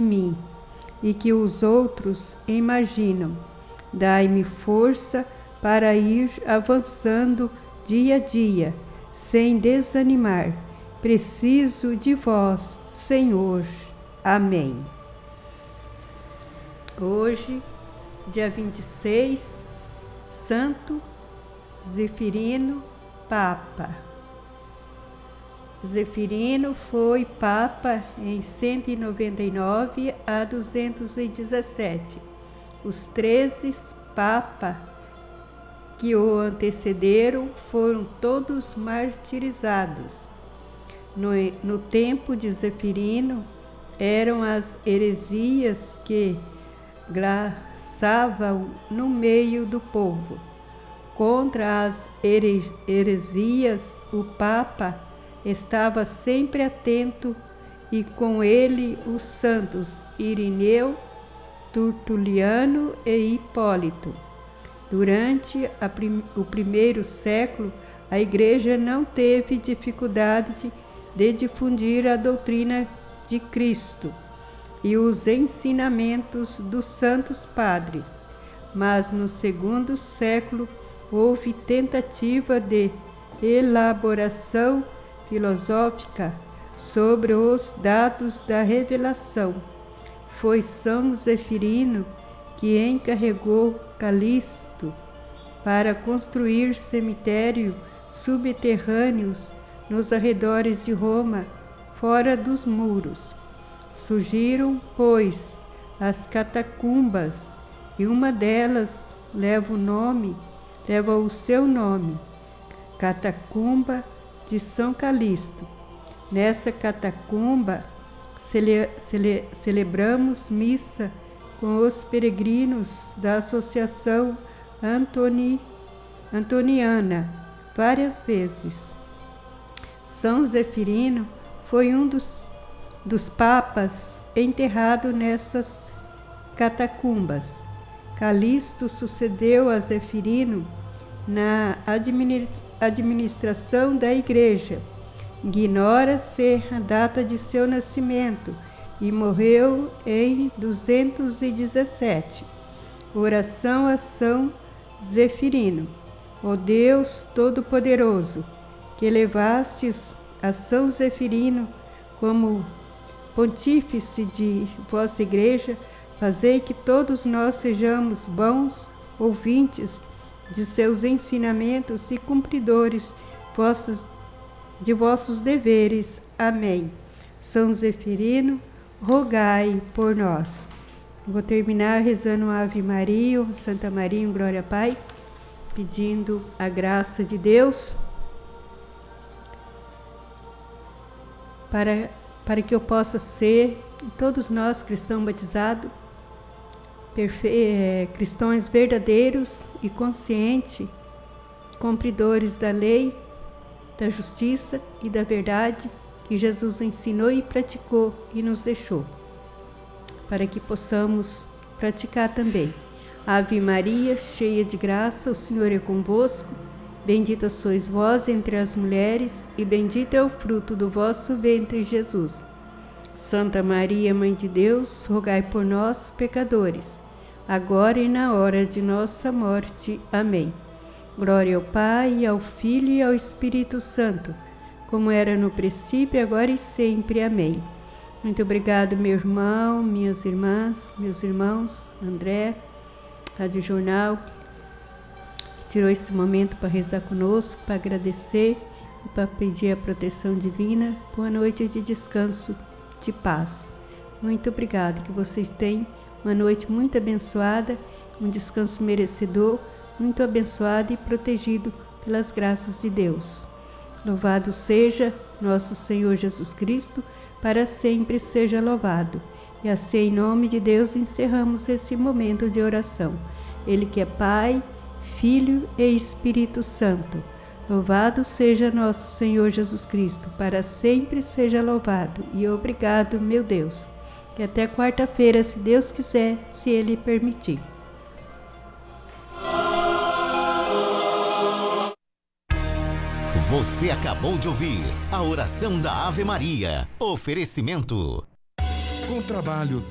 mim e que os outros imaginam. Dai-me força para ir avançando dia a dia, sem desanimar. Preciso de vós, Senhor. Amém. Hoje, dia 26, Santo Zefirino, Papa. Zefirino foi Papa em 199 a 217. Os 13 Papas que o antecederam foram todos martirizados. No tempo de Zefirino, eram as heresias que graçavam no meio do povo. Contra as heresias, o Papa estava sempre atento, e com ele os santos Irineu, Tertuliano e Hipólito. Durante o primeiro século, a Igreja não teve dificuldade de difundir a doutrina de Cristo e os ensinamentos dos santos padres, mas no segundo século houve tentativa de elaboração filosófica sobre os dados da revelação. Foi São Zefirino que encarregou Calixto para construir cemitérios subterrâneos nos arredores de Roma, fora dos muros. Surgiram, pois, as catacumbas, e uma delas leva o seu nome, Catacumba de São Calixto. Nessa catacumba celebramos missa com os peregrinos da Associação Antoniana várias vezes. São Zefirino foi um dos papas enterrado nessas catacumbas. Calixto sucedeu a Zefirino na administração da Igreja. Ignora-se a data de seu nascimento e morreu em 217. Oração a São Zefirino. Ó Deus Todo-Poderoso, que levastes a São Zefirino como pontífice de vossa Igreja, fazei que todos nós sejamos bons ouvintes de seus ensinamentos e cumpridores de vossos deveres. Amém. São Zefirino, rogai por nós. Vou terminar rezando a Ave Maria, Santa Maria, Glória ao Pai, pedindo a graça de Deus para que eu possa ser, todos nós cristãos batizados, cristãos verdadeiros e conscientes, cumpridores da lei, da justiça e da verdade que Jesus ensinou e praticou e nos deixou, para que possamos praticar também. Ave Maria, cheia de graça, o Senhor é convosco. Bendita sois vós entre as mulheres, e bendito é o fruto do vosso ventre, Jesus. Santa Maria, Mãe de Deus, rogai por nós, pecadores, agora e na hora de nossa morte. Amém. Glória ao Pai, ao Filho e ao Espírito Santo, como era no princípio, agora e sempre. Amém. Muito obrigado, meu irmão, minhas irmãs, meus irmãos, André, Rádio Jornal, que tirou esse momento para rezar conosco, para agradecer e para pedir a proteção divina. Boa noite de descanso, de paz. Muito obrigado, que vocês tenham uma noite muito abençoada, um descanso merecedor, muito abençoado e protegido pelas graças de Deus. Louvado seja nosso Senhor Jesus Cristo, para sempre seja louvado. E assim, em nome de Deus, encerramos esse momento de oração. Ele que é Pai, Filho e Espírito Santo. Louvado seja nosso Senhor Jesus Cristo, para sempre seja louvado. E obrigado, meu Deus. E até quarta-feira, se Deus quiser, se Ele permitir. Você acabou de ouvir a oração da Ave Maria. Oferecimento. Com trabalho